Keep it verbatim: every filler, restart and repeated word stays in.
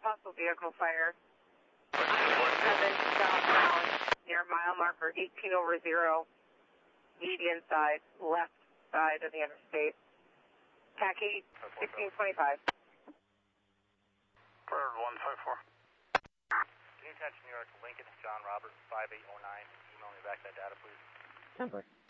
possible vehicle fire. seven southbound near mile marker eighteen over zero, median side, left side of the interstate. Taxi sixteen twenty-five. Bird one five four. Can you attach New York Lincoln, John Robert five eight oh nine? Email me back that data, please. Temper.